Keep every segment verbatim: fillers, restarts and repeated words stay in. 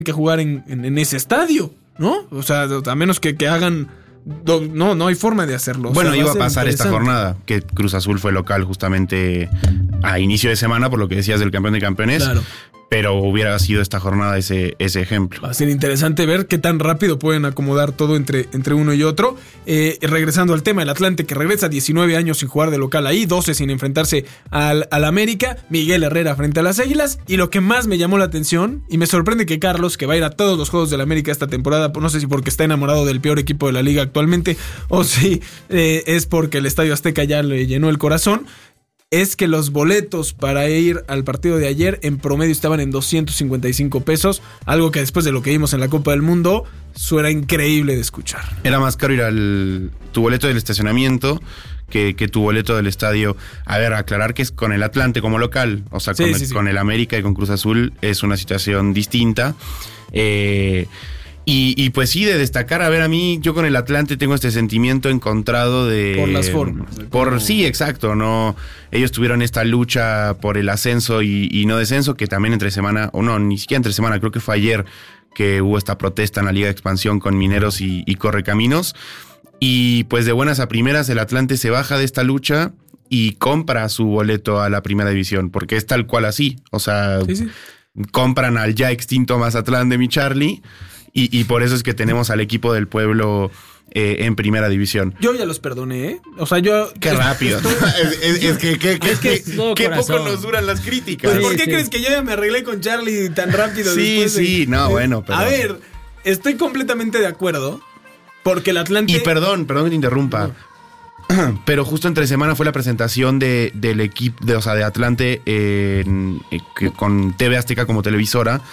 que jugar en, en, en ese estadio, ¿no? O sea, a menos que, que hagan... No, no hay forma de hacerlo. Bueno, o sea, iba a pasar esta jornada, que Cruz Azul fue local justamente a inicio de semana, por lo que decías del campeón de campeones. Claro. Pero hubiera sido esta jornada ese, ese ejemplo. Va a ser interesante ver qué tan rápido pueden acomodar todo entre, entre uno y otro. Eh, regresando al tema, el Atlante que regresa diecinueve años sin jugar de local ahí, doce sin enfrentarse al, al América, Miguel Herrera frente a las Águilas. Y lo que más me llamó la atención, y me sorprende que Carlos, que va a ir a todos los juegos del América esta temporada, no sé si porque está enamorado del peor equipo de la liga actualmente, o si eh, es porque el Estadio Azteca ya le llenó el corazón, es que los boletos para ir al partido de ayer en promedio estaban en doscientos cincuenta y cinco pesos, algo que después de lo que vimos en la Copa del Mundo suena increíble de escuchar. Era más caro ir al tu boleto del estacionamiento que, que tu boleto del estadio. A ver, aclarar que es con el Atlante como local, o sea, sí, con, sí, el, sí. con el América y con Cruz Azul es una situación distinta. Eh... Y, y pues sí, de destacar, a ver, a mí, yo con el Atlante tengo este sentimiento encontrado de... Por las formas. Por como... Sí, exacto, no. Ellos tuvieron esta lucha por el ascenso y, y no descenso, que también entre semana, o no, ni siquiera entre semana, creo que fue ayer que hubo esta protesta en la Liga de Expansión con Mineros y, y Correcaminos. Y pues de buenas a primeras el Atlante se baja de esta lucha y compra su boleto a la Primera División, porque es tal cual así, o sea, sí, sí. compran al ya extinto Mazatlán de mi Charlie. Y, y por eso es que tenemos al equipo del pueblo eh, en Primera División. Yo ya los perdoné, ¿eh? O sea, yo... Qué rápido. es, es, es que, que, que, es que que qué poco nos duran las críticas. Pues, ¿por Sí, qué sí. crees que yo ya me arreglé con Charlie tan rápido? Sí, después de... sí, no, bueno, pero... A ver, estoy completamente de acuerdo, porque el Atlante... Y perdón, perdón que te interrumpa. No. Pero justo entre semana fue la presentación de, del equipo, de, o sea, de Atlante en, eh, con T V Azteca como televisora.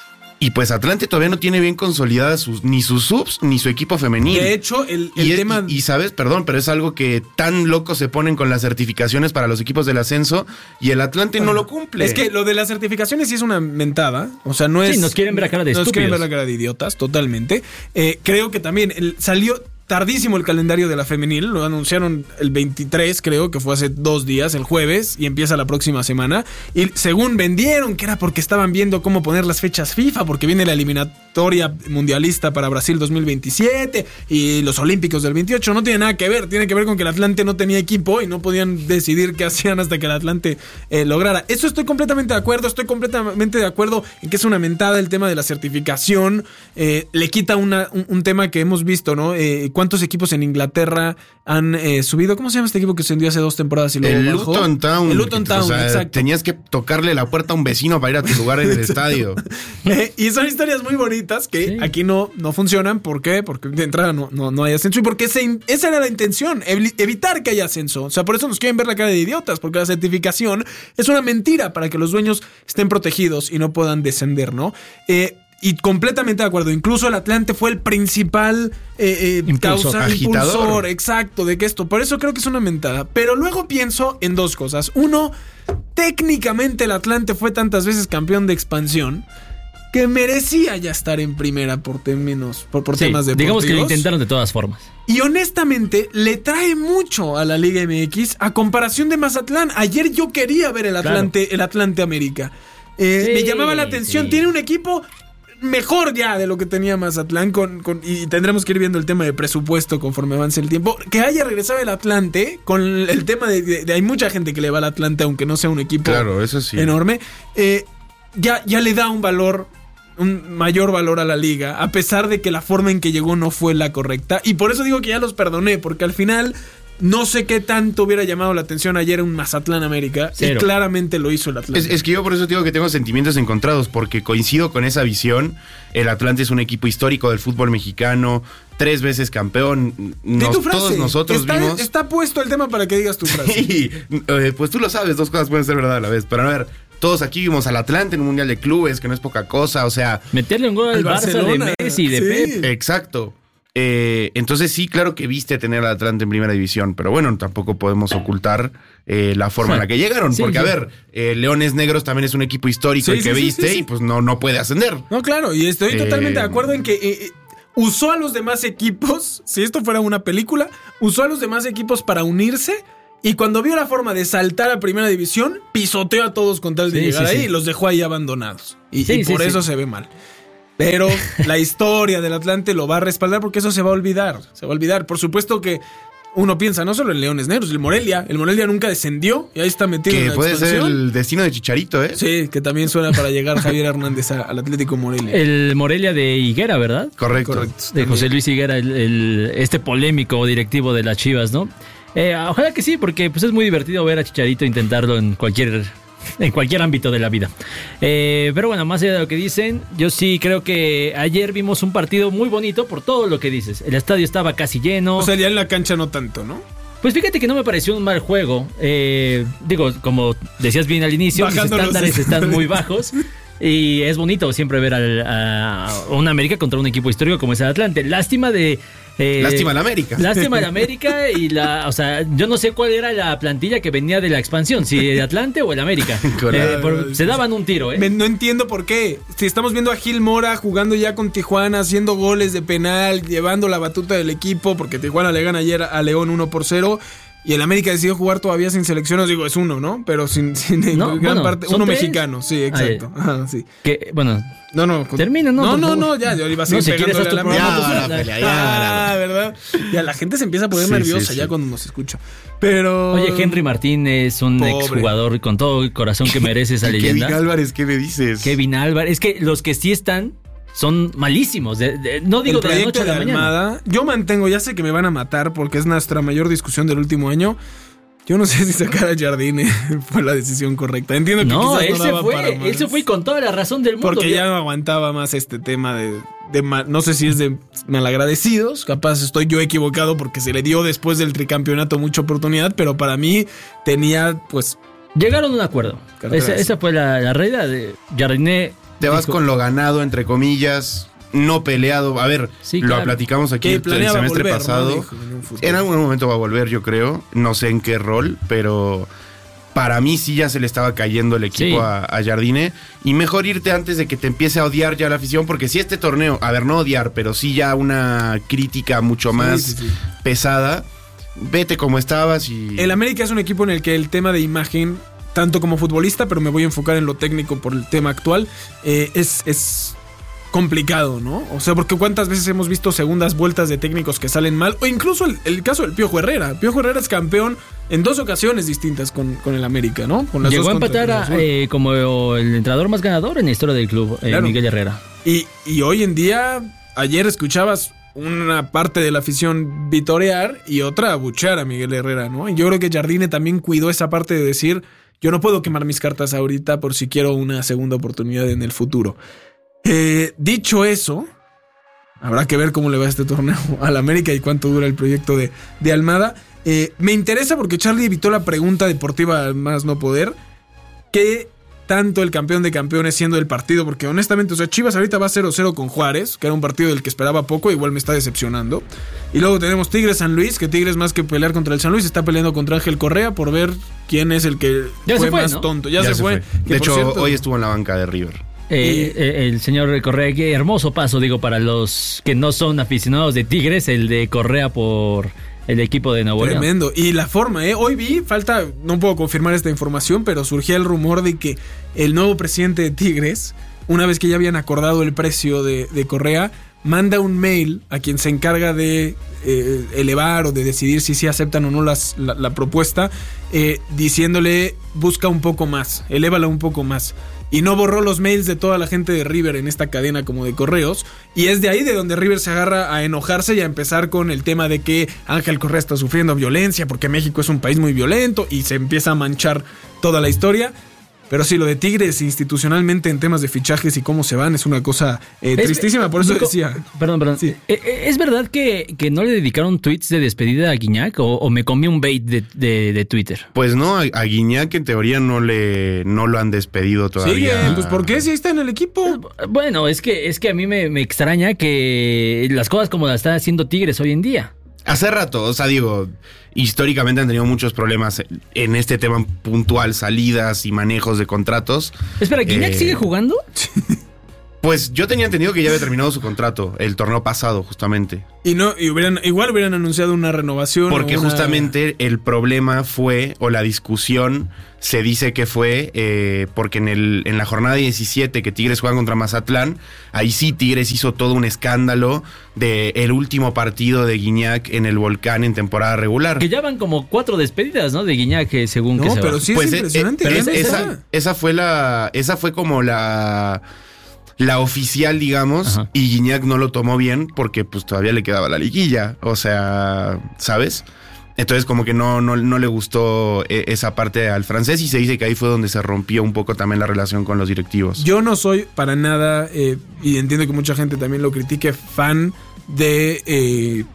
Y pues Atlante todavía no tiene bien consolidadas sus, ni sus subs ni su equipo femenil. De hecho, el, el y, tema... y, y sabes, perdón, pero es algo que tan locos se ponen con las certificaciones para los equipos del ascenso y el Atlante no lo cumple. Es que lo de las certificaciones sí es una mentada. O sea, no es... Sí, nos quieren ver la cara de Nos quieren estúpidos. ver la cara de idiotas, totalmente. Eh, creo que también el, salió... tardísimo el calendario de la femenil, lo anunciaron el veintitrés, creo que fue hace dos días, el jueves, y empieza la próxima semana. Y según vendieron que era porque estaban viendo cómo poner las fechas FIFA, porque viene la eliminatoria mundialista para Brasil dos mil veintisiete y los Olímpicos del veintiocho, no tiene nada que ver, tiene que ver con que el Atlante no tenía equipo y no podían decidir qué hacían hasta que el Atlante eh, lograra. Eso estoy completamente de acuerdo, estoy completamente de acuerdo en que es una mentada el tema de la certificación, eh, le quita una, un, un tema que hemos visto, ¿no? Eh, ¿Cuántos equipos en Inglaterra han eh, subido? ¿Cómo se llama este equipo que se hundió hace dos temporadas y luego el bajó? Luton Town. El Luton Town, o sea, exacto. Tenías que tocarle la puerta a un vecino para ir a tu lugar en el estadio. Eh, y son historias muy bonitas que sí. aquí no, no funcionan. ¿Por qué? Porque de entrada no, no, no hay ascenso. Y porque ese, esa era la intención, ev- evitar que haya ascenso. O sea, por eso nos quieren ver la cara de idiotas, porque la certificación es una mentira para que los dueños estén protegidos y no puedan descender, ¿no? Eh... Y completamente de acuerdo. Incluso el Atlante fue el principal eh, eh, Impulsor, causa, agitador. impulsor, exacto, de que esto. Por eso creo que es una mentada. Pero luego pienso en dos cosas. Uno, técnicamente el Atlante fue tantas veces campeón de expansión que merecía ya estar en primera por, términos, por, por Sí, temas deportivos. digamos que lo intentaron de todas formas. Y honestamente, le trae mucho a la Liga M X a comparación de Mazatlán. Ayer yo quería ver el Atlante, claro. el Atlante América. Eh, sí, me llamaba la atención. Sí. Tiene un equipo mejor ya de lo que tenía Mazatlán con, con, y tendremos que ir viendo el tema de presupuesto conforme avance el tiempo. Que haya regresado el Atlante con el tema de, de, de hay mucha gente que le va al Atlante aunque no sea un equipo claro, eso sí. enorme. Eh, ya, ya le da un valor, un mayor valor a la liga, a pesar de que la forma en que llegó no fue la correcta. Y por eso digo que ya los perdoné, porque al final no sé qué tanto hubiera llamado la atención ayer un Mazatlán América. Cero. Y claramente lo hizo el Atlante. Es, es que yo por eso digo que tengo sentimientos encontrados, porque coincido con esa visión. El Atlante es un equipo histórico del fútbol mexicano, tres veces campeón. Nos, tu frase. Todos nosotros está, vimos. Está puesto el tema para que digas tu frase. Y, eh, pues tú lo sabes, dos cosas pueden ser verdad a la vez. Pero a ver, todos aquí vimos al Atlante en un mundial de clubes, que no es poca cosa, o sea. Meterle un gol al Barça Barcelona, de Messi, de sí. Pep. Exacto. Eh, entonces sí, claro que viste tener al Atlante en primera división, pero bueno, tampoco podemos ocultar eh, la forma en la que llegaron, Sí, porque sí. a ver, eh, Leones Negros también es un equipo histórico Sí, el que sí, sí, viste sí, sí. y pues no, no puede ascender. No, claro, y estoy Eh, totalmente de acuerdo en que eh, usó a los demás equipos, si esto fuera una película, usó a los demás equipos para unirse. Y cuando vio la forma de saltar a primera división, pisoteó a todos con tal de Sí, llegar sí, ahí sí. y los dejó ahí abandonados. Y, Sí, y sí, por sí. eso se ve mal. Pero la historia del Atlante lo va a respaldar porque eso se va a olvidar. Se va a olvidar. Por supuesto que uno piensa no solo en Leones Negros, el Morelia. El Morelia nunca descendió y ahí está metido en Que la puede ser expansión. el destino de Chicharito, ¿eh? Sí, que también suena para llegar Javier Hernández a- al Atlético Morelia. El Morelia de Higuera, ¿verdad? Correcto. Correcto. De José Luis Higuera, el, el- este polémico directivo de las Chivas, ¿no? Eh, ojalá que sí, porque pues es muy divertido ver a Chicharito intentarlo en cualquier, en cualquier ámbito de la vida. Eh, pero bueno, más allá de lo que dicen, yo sí creo que ayer vimos un partido muy bonito por todo lo que dices. El estadio estaba casi lleno. O sea, ya en la cancha no tanto, ¿no? Pues fíjate que no me pareció un mal juego. Eh, digo, como decías bien al inicio, los Bajando los estándares están estándares. muy bajos. Y es bonito siempre ver al- a una América contra un equipo histórico como es el Atlante. Lástima de... eh, Lástima al América. Lástima de América y la... O sea, yo no sé cuál era la plantilla que venía de la expansión. Si el Atlante o el América. Correcto. Eh, por- se daban un tiro, ¿eh? Me- no entiendo por qué. Si estamos viendo a Gil Mora jugando ya con Tijuana, haciendo goles de penal, llevando la batuta del equipo, porque Tijuana le gana ayer a León uno por cero. Y el América decidió jugar todavía sin selecciones, digo, es uno, ¿no? Pero sin, sin No, gran bueno, parte. son Uno tres. mexicano, sí, exacto. Ajá, sí. Que, bueno, No, no. termina, ¿no? No, Por no, favor. no, ya, yo iba a No, seguir si quieres, pegándole haz tu a la Ya, programa, va pues, la pelea, ya, va Ah, la- ¿verdad? Ya la gente se empieza a poner Sí, nerviosa sí, ya sí. cuando nos escucha. Pero. Oye, Henry Martínez, un Pobre. exjugador con todo el corazón que merece esa leyenda. Kevin Álvarez, ¿qué me dices? Kevin Álvarez. Es que los que sí están son malísimos. De- de- no digo el de la proyecto noche a de la mañana. Almada, yo mantengo, ya sé que me van a matar porque es nuestra mayor discusión del último año. Yo no sé si sacar a Jardine fue la decisión correcta. Entiendo que No, quizás él no se daba para fue. más. Él se fue y con toda la razón del mundo. Porque ya no aguantaba más este tema de, de ma- no sé si es de malagradecidos, capaz estoy yo equivocado porque se le dio después del tricampeonato mucha oportunidad, pero para mí tenía pues Llegaron a un acuerdo. Carteras. Esa, esa fue la, la realidad. De Jardiné. Te vas dijo- con lo ganado, entre comillas, no peleado. A ver, Sí, lo claro. platicamos aquí que el planeaba semestre volver, ¿no? pasado. Dijo, en un futuro. En algún momento va a volver, yo creo. No sé en qué rol, pero para mí sí ya se le estaba cayendo el equipo Sí. a, a Jardine. Y mejor irte antes de que te empiece a odiar ya la afición, porque si este torneo, a ver, no odiar, pero sí ya una crítica mucho Sí, más sí, sí. pesada, vete como estabas y... El América es un equipo en el que el tema de imagen, tanto como futbolista, pero me voy a enfocar en lo técnico por el tema actual, eh, es, es complicado, ¿no? O sea, porque cuántas veces hemos visto segundas vueltas de técnicos que salen mal, o incluso el, el caso del Piojo Herrera. Piojo Herrera es campeón en dos ocasiones distintas con, con el América, ¿no? Con las Llegó dos a contra empatar Cruz a, Azul. eh, como el entrenador más ganador en la historia del club, eh, Claro. Miguel Herrera. Y, y hoy en día, ayer escuchabas una parte de la afición vitorear y otra abuchear a Miguel Herrera, ¿no? Y yo creo que Jardine también cuidó esa parte de decir, yo no puedo quemar mis cartas ahorita por si quiero una segunda oportunidad en el futuro. Eh, dicho eso, habrá que ver cómo le va este torneo al América y cuánto dura el proyecto de, de Almada. Eh, me interesa porque Charlie evitó la pregunta deportiva al más no poder. ¿Qué tanto el campeón de campeones siendo el partido? Porque honestamente, o sea, Chivas ahorita va cero cero con Juárez, que era un partido del que esperaba poco, igual me está decepcionando. Y luego tenemos Tigres San Luis, que Tigres más que pelear contra el San Luis está peleando contra Ángel Correa por ver quién es el que Ya fue, se fue, más ¿no? tonto. Ya, se, fue. Que De por hecho, cierto, hoy estuvo en la banca de River. Eh, eh, el señor Correa, qué hermoso paso, digo, para los que no son aficionados de Tigres, el de Correa por el equipo de Nuevo León. Tremendo. Y la forma, ¿eh? Hoy vi, falta, no puedo confirmar esta información, pero surgía el rumor de que el nuevo presidente de Tigres, una vez que ya habían acordado el precio de, de Correa, manda un mail a quien se encarga de eh, elevar o de decidir si sí aceptan o no las, la, la propuesta, eh, diciéndole, busca un poco más, elévala un poco más. Y no borró los mails de toda la gente de River en esta cadena como de correos. Y es de ahí de donde River se agarra a enojarse y a empezar con el tema de que Ángel Correa está sufriendo violencia porque México es un país muy violento y se empieza a manchar toda la historia. Pero sí, lo de Tigres institucionalmente en temas de fichajes y cómo se van es una cosa eh, Es- tristísima, por eso Nico, decía. Perdón, perdón. Sí. Eh, eh, ¿Es verdad que, que no le dedicaron tweets de despedida a Guiñac o, o me comí un bait de, de- de Twitter? Pues no, a, a Guiñac en teoría no le no lo han despedido todavía. Sigue, pues ¿por qué? Si ahí está en el equipo. Bueno, es que, es que a mí me, me extraña que las cosas como las está haciendo Tigres hoy en día. Hace rato, o sea, digo, históricamente han tenido muchos problemas en este tema puntual, salidas y manejos de contratos. Espera, ¿Guiñac Eh, sigue jugando? Pues yo tenía entendido que ya había terminado su contrato, el torneo pasado, justamente. Y no, y hubieran, igual hubieran anunciado una renovación. Porque una... justamente el problema fue, o la discusión, se dice que fue, eh, porque en, el, en la jornada diecisiete que Tigres juega contra Mazatlán, ahí sí Tigres hizo todo un escándalo de el último partido de Guiñac en el Volcán en temporada regular. Que ya van como cuatro despedidas, ¿no? De Guiñac, según no, que se pero va. sí es pues impresionante. Eh, eh, es, es, esa, esa, esa fue la, esa fue como la... La oficial, digamos, Ajá. y Guiñac no lo tomó bien porque pues todavía le quedaba la liguilla, o sea, ¿sabes? Entonces como que no, no, no le gustó esa parte al francés y se dice que ahí fue donde se rompió un poco también la relación con los directivos. Yo no soy para nada, eh, y entiendo que mucha gente también lo critique, fan de... Eh,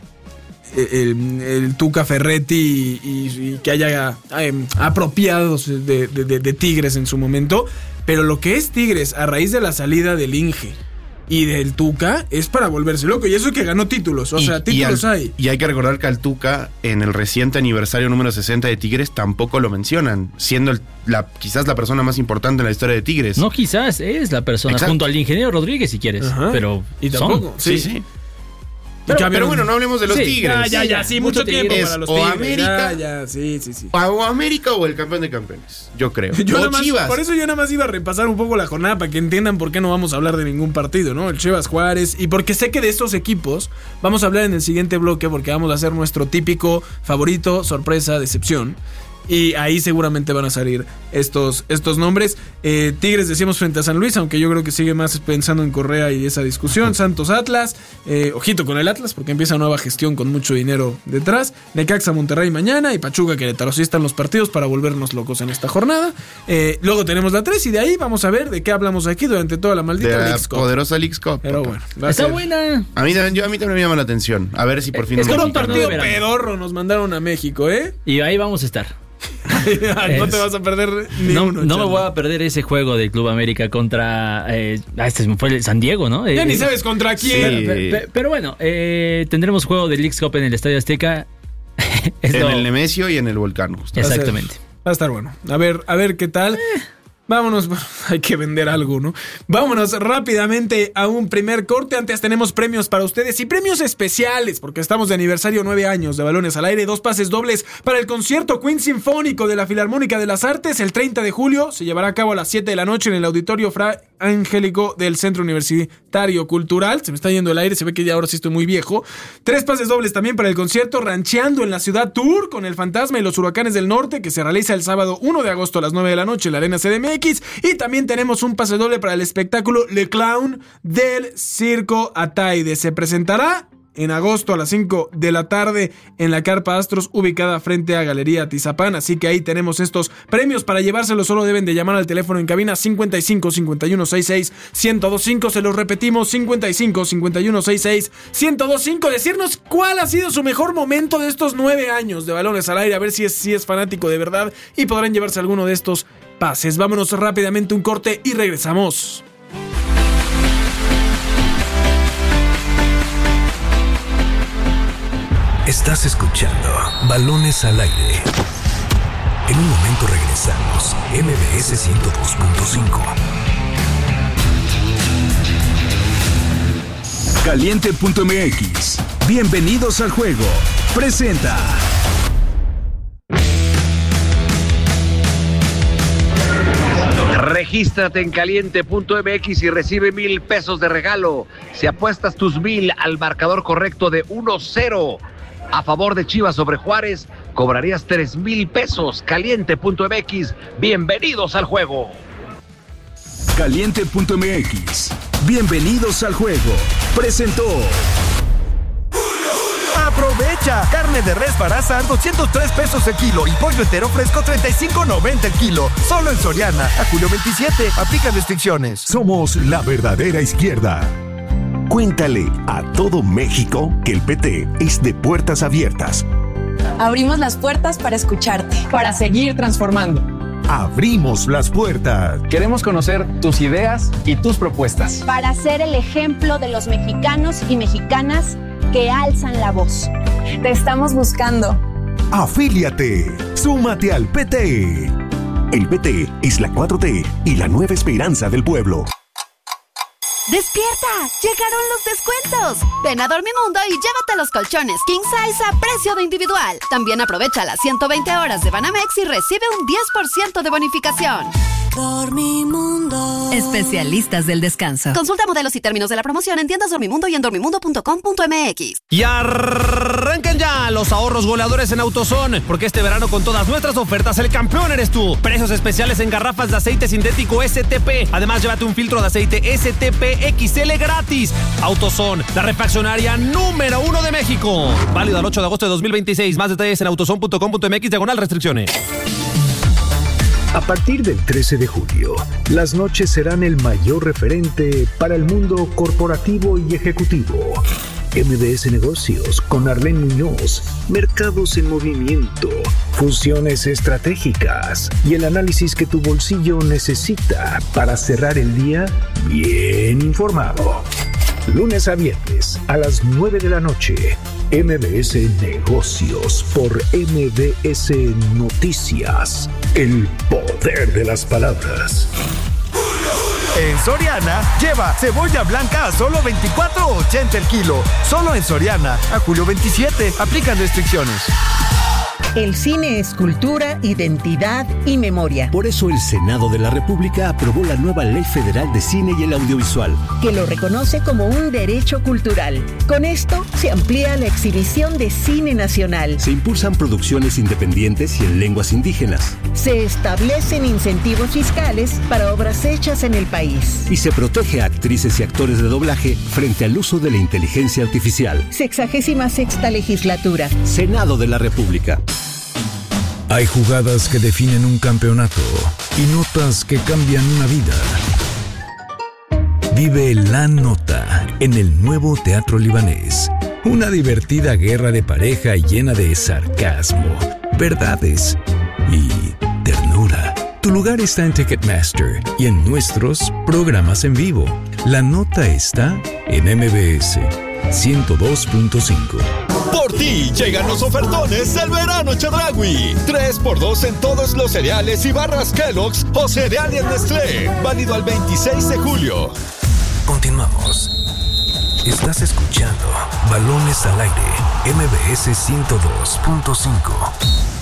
El, el Tuca Ferretti y, y, y que haya eh, apropiados de, de, de Tigres en su momento, pero lo que es Tigres a raíz de la salida del Inge y del Tuca es para volverse loco, y eso que ganó títulos, o y, sea, títulos y al, hay. Y hay que recordar que al Tuca en el reciente aniversario número sesenta de Tigres tampoco lo mencionan, siendo el, la, quizás la persona más importante en la historia de Tigres. No, quizás es la persona, Exacto. junto al ingeniero Rodríguez si quieres, Ajá. pero y tampoco, son. sí, sí. sí. Pero, pero bueno, no hablemos de los sí, Tigres. Ya, ya, ya, sí, mucho, mucho tiempo es para los o Tigres. América, ya, ya, sí, sí, sí. O América o el campeón de campeones, yo creo. Yo o más, Chivas. Por eso yo nada más iba a repasar un poco la jornada para que entiendan por qué no vamos a hablar de ningún partido, ¿no? El Chivas Juárez. Y porque sé que de estos equipos vamos a hablar en el siguiente bloque porque vamos a hacer nuestro típico favorito, sorpresa, decepción. Y ahí seguramente van a salir estos, estos nombres. Eh, Tigres decíamos frente a San Luis, aunque yo creo que sigue más pensando en Correa y esa discusión. Santos Atlas, eh, ojito con el Atlas porque empieza nueva gestión con mucho dinero detrás. Necaxa Monterrey mañana y Pachuca Querétaro. Así están los partidos para volvernos locos en esta jornada. Eh, luego tenemos la tres y de ahí vamos a ver de qué hablamos aquí durante toda la maldita de la Leagues Cup. Poderosa Leagues Cup. Pero bueno, va está a ser... buena. A mí, yo, a mí también me llama la atención. A ver si por fin... Es un partido pedorro nos mandaron a México, ¿eh? Y ahí vamos a estar. No te vas a perder ni no, uno. No me voy a perder ese juego del Club América contra eh, este fue el San Diego, ¿no? Ya eh, ni sabes contra quién. Sí. Pero, pero, pero bueno, eh, tendremos juego de Leagues Cup en el Estadio Azteca. En lo... el Nemesio y en el Volcán. Justo. Exactamente. Va a, ser, va a estar bueno. A ver, a ver qué tal. Eh. Vámonos, hay que vender algo, ¿no? Vámonos rápidamente a un primer corte. Antes tenemos premios para ustedes y premios especiales, porque estamos de aniversario nueve años de Balones al Aire. Dos pases dobles para el concierto Queen Sinfónico de la Filarmónica de las Artes. El treinta de julio se llevará a cabo a las siete de la noche en el Auditorio Fra Angélico del Centro Universitario Cultural. Se me está yendo el aire, se ve que ya ahora sí estoy muy viejo. Tres pases dobles también para el concierto Rancheando en la Ciudad Tour con el Fantasma y los Huracanes del Norte, que se realiza el sábado uno de agosto a las nueve de la noche en la Arena C D M X. Y también tenemos un pase doble para el espectáculo Le Clown del Circo Ataide. Se presentará en agosto a las cinco de la tarde en la Carpa Astros, ubicada frente a Galería Atizapán. Así que ahí tenemos estos premios. Para llevárselos solo deben de llamar al teléfono en cabina cincuenta y cinco, cincuenta y uno, sesenta y seis, ciento veinticinco. Se los repetimos, cincuenta y cinco, cincuenta y uno, sesenta y seis, ciento veinticinco. Decirnos cuál ha sido su mejor momento de estos nueve años de Balones al Aire. A ver si es, si es fanático de verdad y podrán llevarse alguno de estos pases. Vámonos rápidamente un corte y regresamos. Estás escuchando Balones al Aire. En un momento regresamos. M B S ciento dos punto cinco. Caliente punto M X. Bienvenidos al juego. Presenta. Regístrate en caliente punto M X y recibe mil pesos de regalo. Si apuestas tus mil al marcador correcto de uno cero a favor de Chivas sobre Juárez, cobrarías tres mil pesos. Caliente punto M X, bienvenidos al juego. Caliente punto M X, bienvenidos al juego. Presentó. Aprovecha, carne de res para asar doscientos tres pesos el kilo y pollo entero fresco treinta y cinco noventa el kilo. Solo en Soriana, a julio veintisiete, aplica restricciones. Somos la verdadera izquierda. Cuéntale a todo México que el P T es de puertas abiertas. Abrimos las puertas para escucharte, para seguir transformando. Abrimos las puertas. Queremos conocer tus ideas y tus propuestas. Para ser el ejemplo de los mexicanos y mexicanas que alzan la voz. Te estamos buscando. Afíliate. Súmate al P T. El P T es la cuatro T y la nueva esperanza del pueblo. ¡Despierta! ¡Llegaron los descuentos! Ven a Dormimundo y llévate los colchones King Size a precio de individual. También aprovecha las ciento veinte horas de Banamex y recibe un diez por ciento de bonificación. Dormimundo. Especialistas del descanso. Consulta modelos y términos de la promoción en tiendas Dormimundo y en dormimundo punto com punto m x. Y arrancan ya los ahorros goleadores en AutoZone, porque este verano con todas nuestras ofertas el campeón eres tú. Precios especiales en garrafas de aceite sintético S T P. Además, llévate un filtro de aceite S T P X L gratis. AutoZone, la refaccionaria número uno de México. Válido al ocho de agosto de dos mil veintiséis. Más detalles en autozone punto com punto m x diagonal restricciones. A partir del trece de julio, las noches serán el mayor referente para el mundo corporativo y ejecutivo. M B S Negocios con Arlene Muñoz, mercados en movimiento, fusiones estratégicas y el análisis que tu bolsillo necesita para cerrar el día bien informado. Lunes a viernes a las nueve de la noche, M B S Negocios por M B S Noticias. El poder de las palabras. En Soriana, lleva cebolla blanca a solo veinticuatro ochenta el kilo. Solo en Soriana, a julio veintisiete. Aplican restricciones. El cine es cultura, identidad y memoria. Por eso el Senado de la República aprobó la nueva Ley Federal de Cine y el Audiovisual, que lo reconoce como un derecho cultural. Con esto se amplía la exhibición de cine nacional. Se impulsan producciones independientes y en lenguas indígenas. Se establecen incentivos fiscales para obras hechas en el país. Y se protege a actrices y actores de doblaje frente al uso de la inteligencia artificial. Sexagésima sexta legislatura. Senado de la República. Hay jugadas que definen un campeonato y notas que cambian una vida. Vive La Nota en el nuevo Teatro Libanés. Una divertida guerra de pareja llena de sarcasmo, verdades y ternura. Tu lugar está en Ticketmaster y en nuestros programas en vivo. La Nota está en M B S ciento dos punto cinco. Por ti llegan los ofertones del verano Chedraui. tres por dos en todos los cereales y barras Kellogg's o cereales Nestlé. Válido al veintiséis de julio. Continuamos. Estás escuchando Balones al Aire, M B S ciento dos punto cinco.